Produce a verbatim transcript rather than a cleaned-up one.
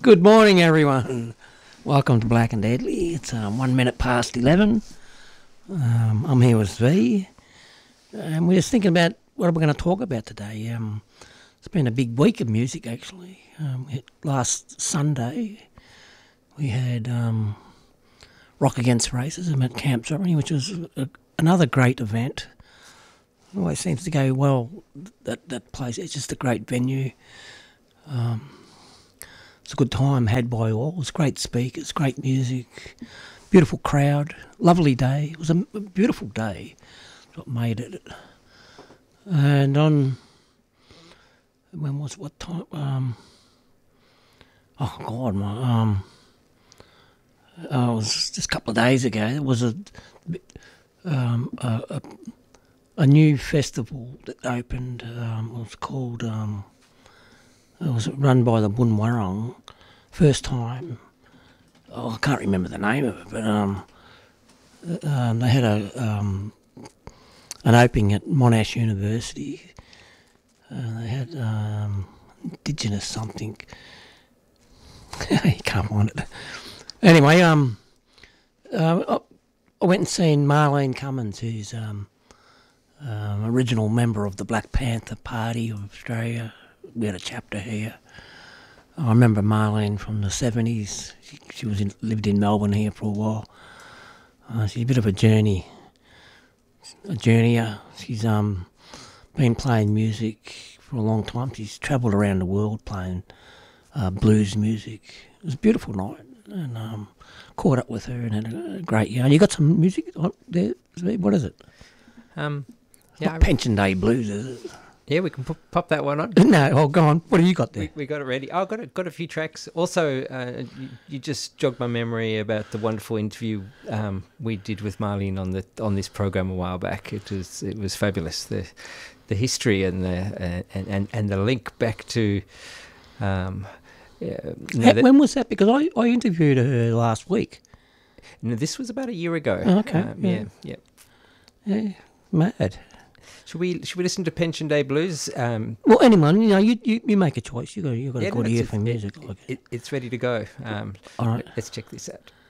Good morning, everyone. Welcome to Black and Deadly. It's um, one minute past eleven. Um, I'm here with V, and we're just thinking about what are we going to talk about today. Um, it's been a big week of music, actually. Um, it, last Sunday, we had um, Rock Against Racism at Camp Sovereignty, which was a, another great event. It always seems to go well. That that place, it's just a great venue. Um, It's a good time had by all. It was great speakers, great music, beautiful crowd, lovely day. It was a, a beautiful day. That's what made it. And on, when was, what time? Um, oh, God, my, um, uh, it was just a couple of days ago. It was a, um, a, a, a new festival that opened. Um, it was called... Um, It was run by the Bunwarong, first time. Oh, I can't remember the name of it, but um, um, they had a um, an opening at Monash University. Uh, they had um, Indigenous something. You can't find it. Anyway, um, uh, I went and seen Marlene Cummins, who's um, um, original member of the Black Panther Party of Australia. We had a chapter here. I remember Marlene from the seventies. She, she was in, lived in Melbourne here for a while. Uh, she's a bit of a journey, a journeyer. She's um been playing music for a long time. She's travelled around the world playing uh, blues music. It was a beautiful night, and um, caught up with her and had a, a great yarn. You got some music on there? What is it? Um, yeah, Not Pension Day Blues, is it? Yeah, we can pop, pop that one on. No, oh, go on. What have you got there? We, we got it ready. Oh, got it, got a few tracks. Also, uh, you, you just jogged my memory about the wonderful interview um, we did with Marlene on the on this program a while back. It was it was fabulous. The the history and the uh, and, and and the link back to. Um, yeah, you know, Hey, that, when was that? Because I, I interviewed her last week. no, this was about a year ago. Oh, okay. Um, yeah. yeah, yeah. Yeah, mad. Should we should we listen to Pension Day Blues? Um, Well, anyone, you know, you, you, you make a choice. You got you got yeah, a good no, ear it's- for music. It, Like it, it's ready to go. Um, All right. Let's check this out.